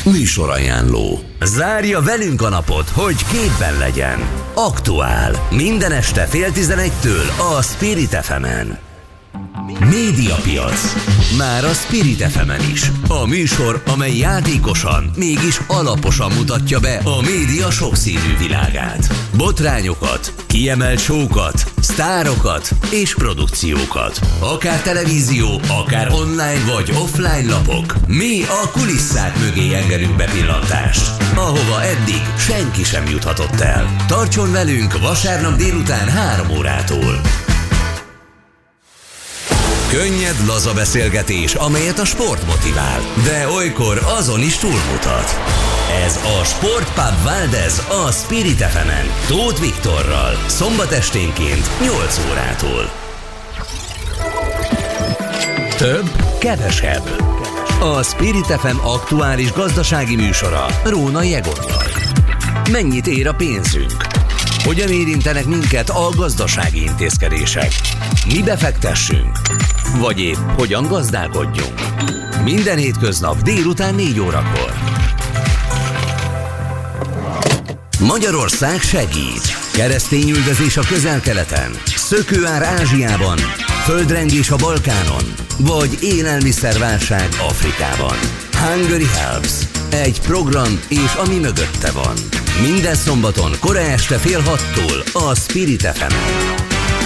Műsorajánló. Zárja velünk a napot, hogy képben legyen. Aktuál. Minden este 10:30 a Spirit FM-en. Médiapiac. Már a Spirit FM-en is. A műsor, amely játékosan, mégis alaposan mutatja be a média sokszínű világát. Botrányokat, kiemelt show-kat, sztárokat és produkciókat. Akár televízió, akár online vagy offline lapok. Mi a kulisszák mögé engedünk bepillantást, ahova eddig senki sem juthatott el. Tartson velünk vasárnap délután 3 órától. Könnyed, laza beszélgetés, amelyet a sport motivál, de olykor azon is túlmutat. Ez a Sportpub Valdez a Spirit FM-en, Tóth Viktorral, szombat esténként 8 órától. Több, kevesebb. A Spirit FM aktuális gazdasági műsora Rónai Egonnal. Mennyit ér a pénzünk? Hogyan érintenek minket a gazdasági intézkedések? Mi befektessünk? Vagy épp hogyan gazdálkodjunk? Minden hétköznap délután 4 órakor. Magyarország segít. Keresztényüldözés a Közel-Keleten, szökőár Ázsiában, földrengés a Balkánon, vagy élelmiszerválság Afrikában. Hungary Helps. Egy program és ami mögötte van. Minden szombaton kora este 5:30 a Spirit FM-en.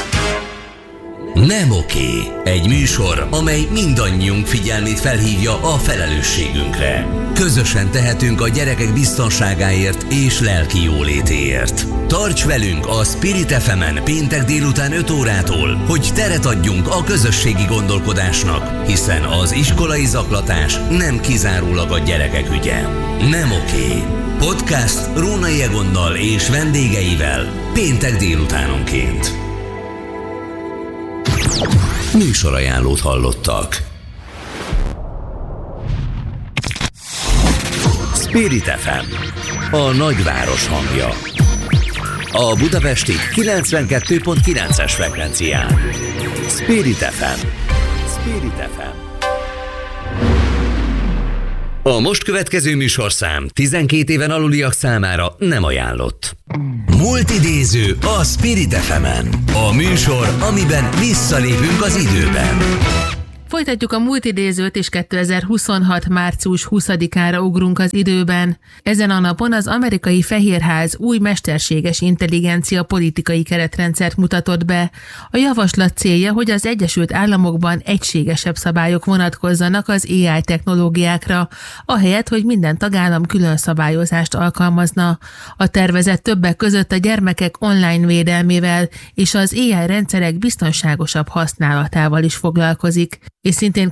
Nem oké. Egy műsor, amely mindannyiunk figyelmét felhívja a felelősségünkre. Közösen tehetünk a gyerekek biztonságáért és lelki jólétéért. Tarts velünk a Spirit FM-en péntek délután 5 órától, hogy teret adjunk a közösségi gondolkodásnak, hiszen az iskolai zaklatás nem kizárólag a gyerekek ügye. Nem oké. Podcast Rónai Egonnal és vendégeivel péntek délutánonként. Műsorajánlót hallottak. Spirit FM, a nagyváros hangja. A budapesti 92.9-es frekvencián. Spirit FM. Spirit FM. A most következő műsorszám 12 éven aluliak számára nem ajánlott. Multidéző a Spirit FM-en. A műsor, amiben visszalépünk az időben. Folytatjuk a multidézőt, és 2026. március 20-ára ugrunk az időben. Ezen a napon az amerikai Fehérház új mesterséges intelligencia politikai keretrendszert mutatott be. A javaslat célja, hogy az Egyesült Államokban egységesebb szabályok vonatkozzanak az AI technológiákra, ahelyett, hogy minden tagállam külön szabályozást alkalmazna. A tervezet többek között a gyermekek online védelmével és az AI rendszerek biztonságosabb használatával is foglalkozik. És szintén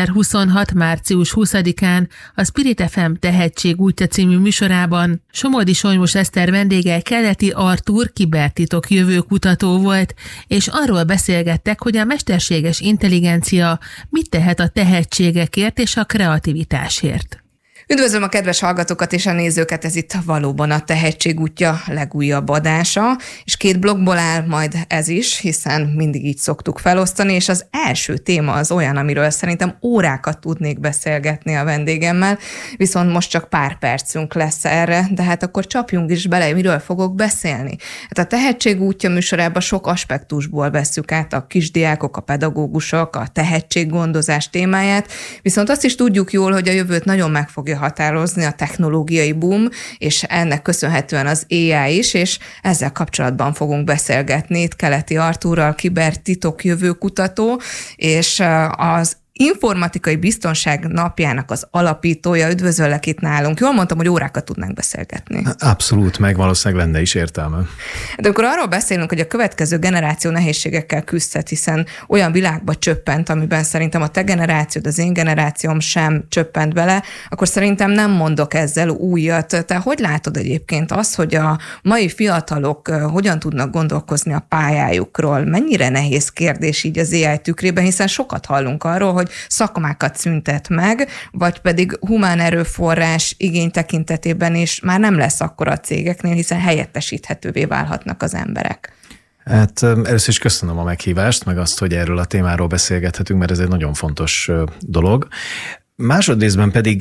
2026. március 20-án a Spirit FM Tehetség útja című műsorában Somodi Solymos Eszter vendége Keleti Artúr kibertitok jövőkutató volt, és arról beszélgettek, hogy a mesterséges intelligencia mit tehet a tehetségekért és a kreativitásért. Üdvözlöm a kedves hallgatókat és a nézőket, ez itt valóban a Tehetség útja legújabb adása, és 2 blokkból áll majd ez is, hiszen mindig így szoktuk felosztani, és az első téma az olyan, amiről szerintem órákat tudnék beszélgetni a vendégemmel, viszont most csak pár percünk lesz erre, de hát akkor csapjunk is bele, miről fogok beszélni. Hát a Tehetség útja műsorában sok aspektusból vesszük át a kisdiákok, a pedagógusok, a tehetséggondozás témáját, viszont azt is tudjuk jól, hogy a jövőt nagyon meg fogja határozni a technológiai boom, és ennek köszönhetően az AI is, és ezzel kapcsolatban fogunk beszélgetni itt Keleti Artúrral, kibertitok jövőkutató, és az Informatikai Biztonság Napjának az alapítója. Üdvözöllek itt nálunk. Jól mondtam, hogy órákat tudnánk beszélgetni. Abszolút, meg valószínűleg lenne is értelme. De amikor arról beszélünk, hogy a következő generáció nehézségekkel küzdhet, hiszen olyan világba csöppent, amiben szerintem a te generációd, az én generációm sem csöppent bele, akkor szerintem nem mondok ezzel újat. Te hogy látod egyébként azt, hogy a mai fiatalok hogyan tudnak gondolkozni a pályájukról? Mennyire nehéz kérdés így az AI tükrében, hiszen sokat hallunk arról, hogy szakmákat szüntet meg, vagy pedig humán erőforrás igény tekintetében is már nem lesz akkora a cégeknél, hiszen helyettesíthetővé válhatnak az emberek. Hát először is köszönöm a meghívást, meg azt, hogy erről a témáról beszélgethetünk, mert ez egy nagyon fontos dolog. Másodrészben pedig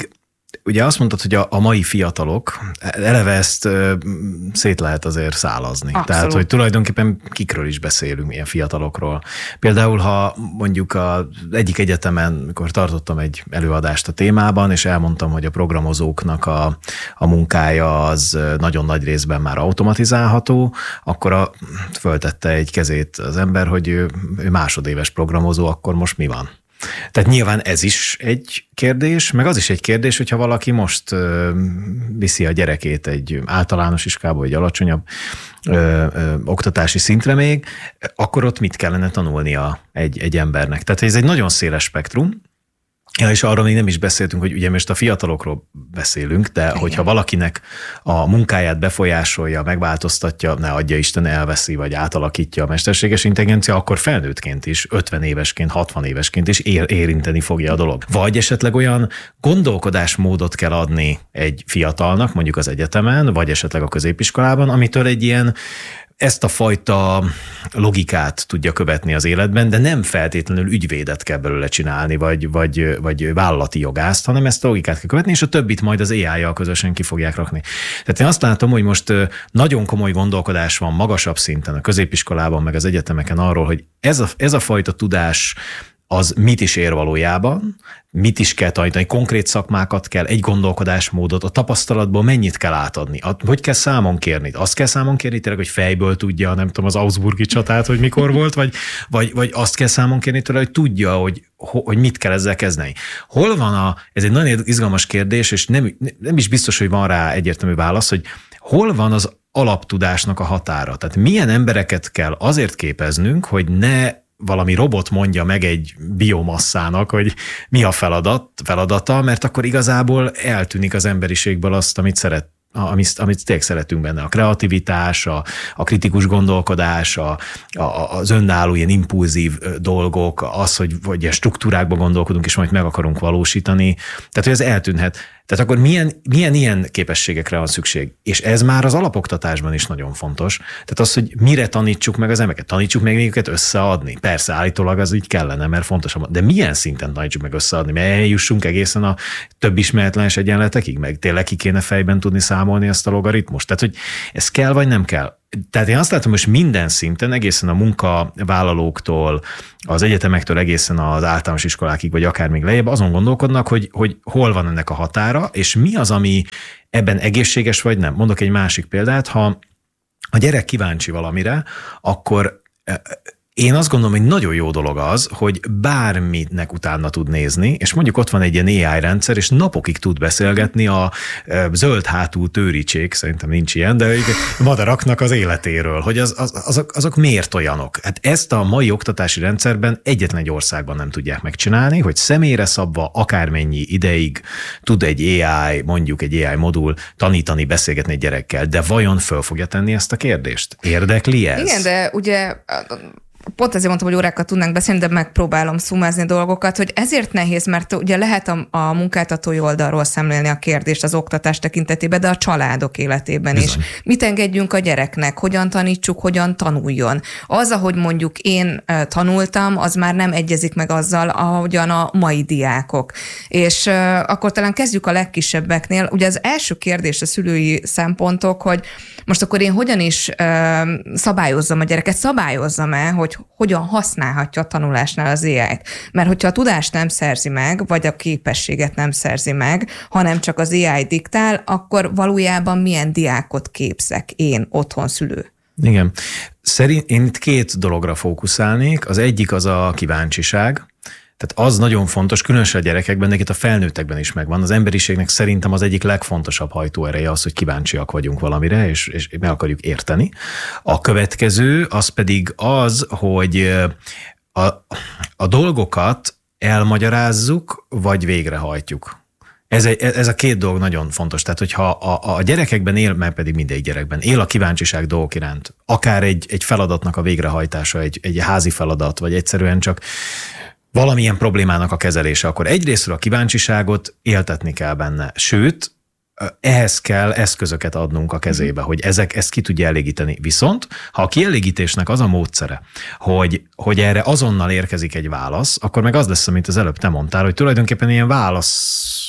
Ugye azt mondtad, hogy a mai fiatalok, eleve ezt szét lehet azért szálazni. Abszolút. Tehát, hogy tulajdonképpen kikről is beszélünk, ilyen fiatalokról. Például, ha mondjuk az egyik egyetemen, mikor tartottam egy előadást a témában, és elmondtam, hogy a programozóknak a munkája az nagyon nagy részben már automatizálható, akkor föltette egy kezét az ember, hogy ő másodéves programozó, akkor most mi van? Tehát nyilván ez is egy kérdés, meg az is egy kérdés, hogyha valaki most viszi a gyerekét egy általános iskolába, egy alacsonyabb oktatási szintre még, akkor ott mit kellene tanulnia egy embernek. Tehát ez egy nagyon széles spektrum. Ja, és arról még nem is beszéltünk, hogy ugye most a fiatalokról beszélünk, de igen, hogyha valakinek a munkáját befolyásolja, megváltoztatja, ne adja Isten, elveszi, vagy átalakítja a mesterséges intelligencia, akkor felnőttként is, 50 évesként, 60 évesként is érinteni fogja a dolog. Vagy esetleg olyan gondolkodásmódot kell adni egy fiatalnak, mondjuk az egyetemen, vagy esetleg a középiskolában, amitől egy ilyen ezt a fajta logikát tudja követni az életben, de nem feltétlenül ügyvédet kell belőle csinálni, vagy vállalati jogászt, hanem ezt a logikát kell követni, és a többit majd az AI-jal közösen ki fogják rakni. Tehát én azt látom, hogy most nagyon komoly gondolkodás van magasabb szinten a középiskolában, meg az egyetemeken arról, hogy ez a fajta tudás az mit is ér valójában, mit is kell tanítani, konkrét szakmákat kell, egy gondolkodásmódot, a tapasztalatból mennyit kell átadni, hogy kell számon kérni. Azt kell számon kérni tényleg, hogy fejből tudja, nem tudom, az Augsburgi csatát, hogy mikor volt, vagy azt kell számon kérni tőle, hogy tudja, hogy mit kell ezzel kezdeni. Hol van ez egy nagyon izgalmas kérdés, és nem is biztos, hogy van rá egyértelmű válasz, hogy hol van az alaptudásnak a határa. Tehát milyen embereket kell azért képeznünk, hogy ne valami robot mondja meg egy biomasszának, hogy mi a feladata, mert akkor igazából eltűnik az emberiségből azt, amit tényleg szeretünk benne. A kreativitás, a kritikus gondolkodás, az önálló ilyen impulzív dolgok, az, hogy ilyen struktúrákban gondolkodunk, és majd meg akarunk valósítani. Tehát, hogy ez eltűnhet. Tehát akkor milyen ilyen képességekre van szükség? És ez már az alapoktatásban is nagyon fontos. Tehát az, hogy mire tanítsuk meg az embereket? Tanítsuk meg őket összeadni? Persze, állítólag az így kellene, mert fontosabb. De milyen szinten tanítsuk meg összeadni? Mert eljussunk egészen a több ismeretlenes egyenletekig, meg tényleg ki kéne fejben tudni számolni ezt a logaritmust? Tehát, hogy ez kell, vagy nem kell? Tehát én azt látom, hogy minden szinten, egészen a munkavállalóktól, az egyetemektől egészen az általános iskolákig, vagy akár még lejjebb, azon gondolkodnak, hogy hol van ennek a határa, és mi az, ami ebben egészséges, vagy nem. Mondok egy másik példát, ha a gyerek kíváncsi valamire, akkor én azt gondolom, hogy nagyon jó dolog az, hogy bármitnek utána tud nézni, és mondjuk ott van egy ilyen AI rendszer, és napokig tud beszélgetni a zöld hátú tőricsék, szerintem nincs ilyen, de madaraknak az életéről, hogy azok miért olyanok. Hát ezt a mai oktatási rendszerben egyetlen egy országban nem tudják megcsinálni, hogy személyre szabva akármennyi ideig tud egy AI, mondjuk egy AI modul tanítani, beszélgetni egy gyerekkel, de vajon föl fogja tenni ezt a kérdést? Érdekli ez? Igen, de ugye pont ezért mondtam, hogy órákat tudnánk beszélni, de megpróbálom szumázni dolgokat, hogy ezért nehéz, mert ugye lehet a munkáltatói oldalról szemlélni a kérdést az oktatás tekintetében, de a családok életében bizony is. Mit engedjünk a gyereknek, hogyan tanítsuk, hogyan tanuljon. Az, ahogy mondjuk én tanultam, az már nem egyezik meg azzal, ahogyan a mai diákok. És akkor talán kezdjük a legkisebbeknél. Ugye az első kérdés a szülői szempontok, hogy most akkor én hogyan is szabályozzam a gyereket, szabályozzam-e, hogy hogyan használhatja a tanulásnál az AI-t. Mert hogyha a tudást nem szerzi meg, vagy a képességet nem szerzi meg, hanem csak az AI diktál, akkor valójában milyen diákot képzek én otthon szülő? Igen. Én itt két dologra fókuszálnék. Az egyik az a kíváncsiság. Tehát az nagyon fontos, különösen a gyerekekben, de itt a felnőttekben is megvan. Az emberiségnek szerintem az egyik legfontosabb hajtóereje az, hogy kíváncsiak vagyunk valamire, és meg akarjuk érteni. A következő az pedig az, hogy a dolgokat elmagyarázzuk, vagy végrehajtjuk. Ez a két dolog nagyon fontos. Tehát, hogyha a gyerekekben él, mert pedig mindegy gyerekben él a kíváncsiság dolgok iránt, akár egy feladatnak a végrehajtása, egy házi feladat, vagy egyszerűen csak valamilyen problémának a kezelése, akkor egyrészről a kíváncsiságot éltetni kell benne. Sőt, ehhez kell eszközöket adnunk a kezébe, hogy ezt ki tudja elégíteni. Viszont, ha a kielégítésnek az a módszere, hogy erre azonnal érkezik egy válasz, akkor meg az lesz, amit az előbb te mondtál, hogy tulajdonképpen ilyen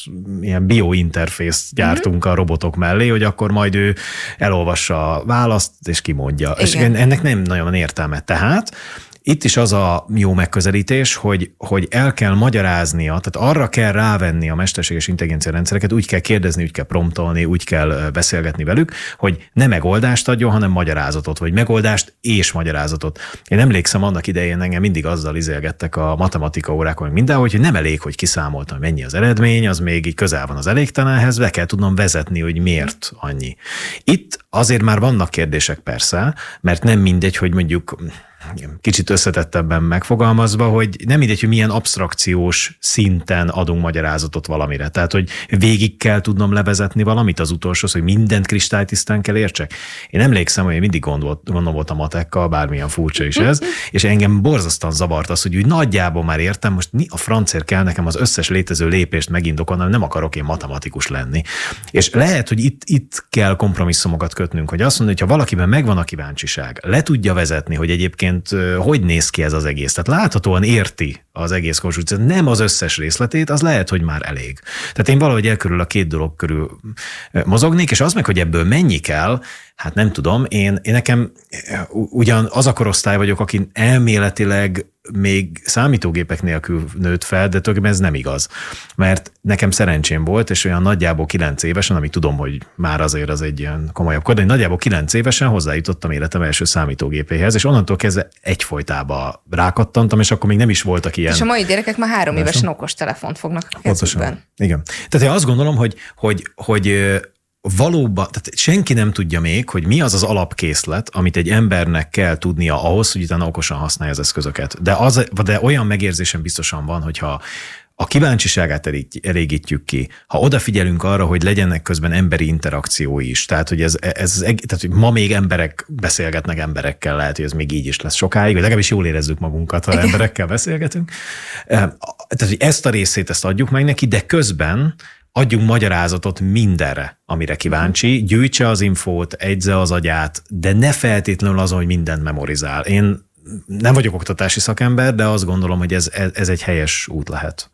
ilyen biointerfészt gyártunk a robotok mellé, hogy akkor majd ő elolvassa a választ, és kimondja. És ennek nem nagyon van értelme. Tehát itt is az a jó megközelítés, hogy el kell magyaráznia, tehát arra kell rávenni a mesterséges intelligencia rendszereket, úgy kell kérdezni, úgy kell promptolni, úgy kell beszélgetni velük, hogy ne megoldást adjon, hanem magyarázatot, vagy megoldást és magyarázatot. Én emlékszem, annak idején engem mindig azzal izélgettek a matematika órákon, meg mindenhogy, hogy nem elég, hogy kiszámoltam, mennyi az eredmény, az még így közel van az elégtelenhez, be kell tudnom vezetni, hogy miért annyi. Itt azért már vannak kérdések persze, mert nem mindegy, hogy mondjuk kicsit összetettebben megfogalmazva, hogy nem mindegy, hogy milyen absztrakciós szinten adunk magyarázatot valamire. Tehát, hogy végig kell tudnom levezetni valamit az utolsó, hogy mindent kristálytisztán kell értsek. Én emlékszem, hogy én mindig gondom volt a matekkal, bármilyen furcsa is ez, és engem borzasztóan zavart az, hogy úgy nagyjából már értem, most mi a francért kell nekem az összes létező lépést megindokolnom, nem akarok én matematikus lenni. És lehet, hogy itt kell kompromisszumokat kötnünk, hogy azt mondja, hogy ha valakiben megvan a kíváncsiság, le tudja vezetni, hogy egyébként hogy néz ki ez az egész. Tehát láthatóan érti az egész konstrukciót, nem az összes részletét, az lehet, hogy már elég. Tehát én valahogy elkörül a két dolog körül mozognék, és az meg, hogy ebből mennyi kell, hát nem tudom, én nekem ugyan az a korosztály vagyok, aki elméletileg még számítógépek nélkül nőtt fel, de tulajdonképpen ez nem igaz. Mert nekem szerencsém volt, és olyan nagyjából 9 évesen, ami tudom, hogy már azért az egy ilyen komolyabb kor, de nagyjából 9 évesen hozzájutottam életem első számítógépéhez, és onnantól kezdve egyfolytában rákattantam, és akkor még nem is voltak ilyen. És a mai gyerekek már 3 évesen okostelefont fognak a kezükben. Igen. Tehát én azt gondolom, hogy valóban, tehát senki nem tudja még, hogy mi az az alapkészlet, amit egy embernek kell tudnia ahhoz, hogy utána okosan használja az eszközöket. De olyan megérzésem biztosan van, hogyha a kíváncsiságát elégítjük ki, ha odafigyelünk arra, hogy legyenek közben emberi interakciói is, tehát hogy tehát, hogy ma még emberek beszélgetnek emberekkel, lehet, hogy ez még így is lesz sokáig, vagy legalábbis jól érezzük magunkat, ha emberekkel beszélgetünk. Tehát, hogy ezt a részét adjuk meg neki, de közben adjunk magyarázatot mindenre, amire kíváncsi, gyűjtse az infót, egyze az agyát, de ne feltétlenül azon, hogy mindent memorizál. Én nem vagyok oktatási szakember, de azt gondolom, hogy ez egy helyes út lehet.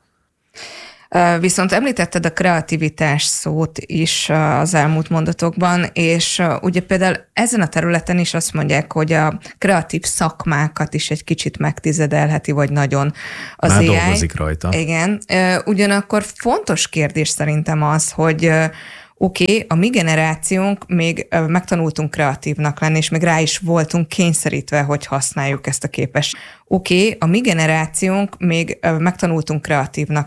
Viszont említetted a kreativitás szót is az elmúlt mondatokban, és ugye például ezen a területen is azt mondják, hogy a kreatív szakmákat is egy kicsit megtizedelheti, vagy nagyon az már AI. Dolgozik rajta. Igen. Ugyanakkor fontos kérdés szerintem az, hogy oké, a mi generációnk még megtanultunk kreatívnak lenni, és még rá is voltunk kényszerítve, hogy használjuk ezt a képességet. Oké, a mi generációnk még megtanultunk kreatívnak